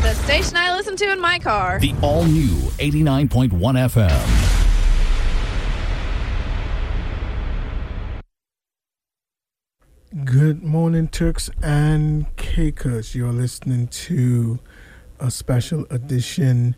The station I listen to in my car. The all-new 89.1 FM. Good morning, Turks and Caicos. You're listening to a special edition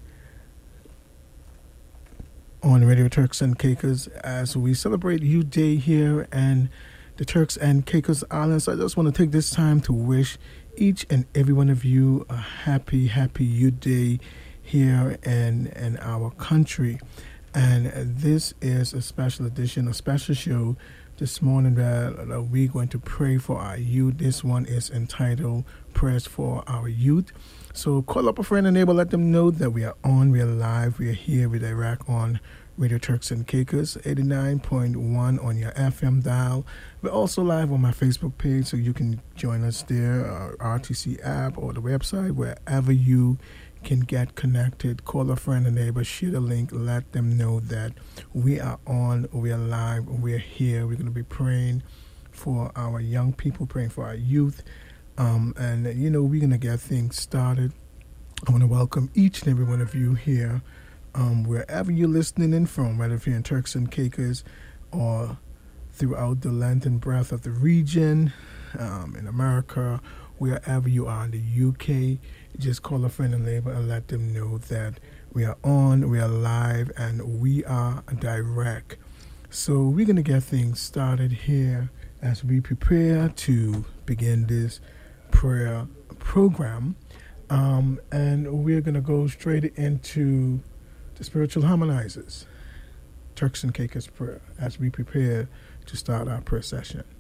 on Radio Turks and Caicos as we celebrate Youth Day here and the Turks and Caicos Islands. I just want to take this time to wish each and every one of you a happy Youth Day here in our country. And this is a special edition, a special show this morning that we're going to pray for our youth. This one is entitled Prayers for Our Youth. So call up a friend and neighbor, let them know that we are on, we are live, we are here, we direct on Radio Turks and Caicos, 89.1 on your FM dial. We're also live on my Facebook page, so you can join us there, our RTC app or the website, wherever you can get connected. Call a friend and neighbor, share the link, let them know that we are on, we are live, we are here. We're going to be praying for our young people, praying for our youth. And, we're going to get things started. I want to welcome each and every one of you here, wherever you're listening in from, whether if you're in Turks and Caicos or throughout the length and breadth of the region, in America, wherever you are in the UK. Just call a friend and neighbor and let them know that we are on, we are live, and we are direct. So we're going to get things started here as we prepare to begin this prayer program. And we're going to go straight into the spiritual harmonizers, Turks and Caicos prayer, as we prepare to start our prayer session.